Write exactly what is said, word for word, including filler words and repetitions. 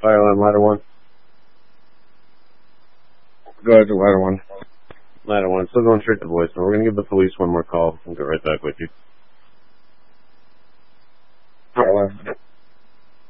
Fire alarm, ladder one. Go ahead to ladder one. Ladder one. Still going straight to voicemail. We're going to give the police one more call. We'll get right back with you.